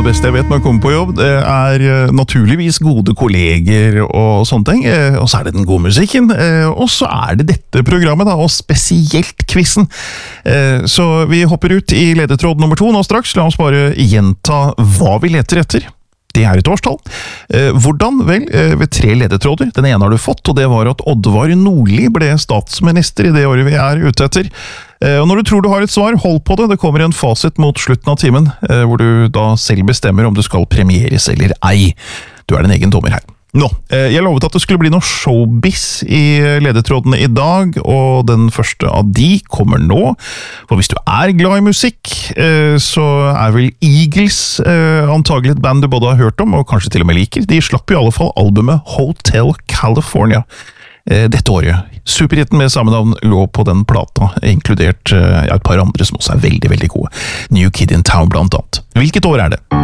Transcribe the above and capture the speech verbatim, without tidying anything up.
det beste jeg vet når jeg kommer på jobb, det er eh, naturligvis gode kolleger og sånne ting, eh, og så er det den gode musikken, eh, og så er det dette programmet da, og spesielt quizen. Eh, så vi hopper ut i ledetråd nummer to nå straks, la oss bare gjenta hva vi leter etter. Det er et årstall. Eh, hvordan? Vel, eh, ved tre ledetråder. Den ene har du fått, og det var at Oddvar Nordli ble statsminister i det året vi er ute etter. Eh, og når du tror du har et svar, hold på det. Det kommer en fasit mot slutten av timen, eh, hvor du da selv bestemmer om du skal premieres eller ei. Du er din egen dommer her. Nå, eh, jeg lovet at det skulle bli noe showbiz i ledetrådene i dag, og den første av de kommer nå. For hvis du er glad i musikk, eh, så er vel Eagles eh, antagelig et band du både har hørt om, og kanskje til og med liker. De slapp i alle fall albumet Hotel California eh, dette året. Superhitten med samme navn lå på den plata, inkludert eh, et par andre som også er veldig, veldig gode. New Kid in Town blant annet. Hvilket år er det?